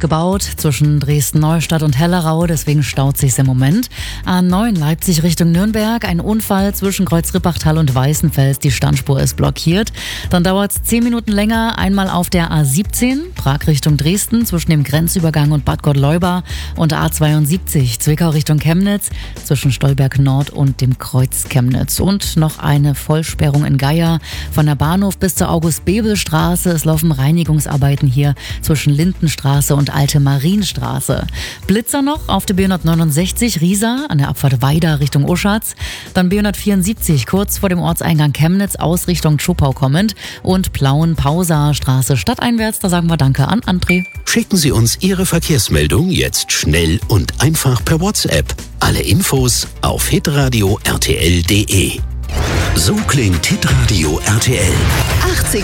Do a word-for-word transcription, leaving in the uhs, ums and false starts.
gebaut zwischen Dresden-Neustadt und Hellerau, deswegen staut sich's im Moment. A neun Leipzig Richtung Nürnberg, ein Unfall zwischen Kreuz-Rippachtal und Weißenfels, die Standspur ist blockiert. Dann dauert's zehn Minuten länger, einmal auf der A siebzehn, Prag Richtung Dresden, zwischen dem Grenzübergang und Bad Gottleuba und A zweiundsiebzig, Zwickau Richtung Chemnitz, zwischen Stolberg Nord und dem Kreuz Chemnitz. Und noch eine Vollsperrung in Geier, von der Bahnhof bis zur August-Bebel-Straße. Es laufen Reinigungsarbeiten hier zwischen Lindenstraße und Alte Marienstraße. Blitzer noch auf der B hundertneunundsechzig Riesa an der Abfahrt Weida Richtung Uschatz. Dann B hundertvierundsiebzig kurz vor dem Ortseingang Chemnitz aus Richtung Zschopau kommend. Und Plauen-Pausa-Straße stadteinwärts. Da sagen wir Danke an André. Schicken Sie uns Ihre Verkehrsmeldung jetzt schnell und einfach per WhatsApp. Alle Infos auf hitradio punkt r t l punkt d e. So klingt Hitradio R T L. achtzig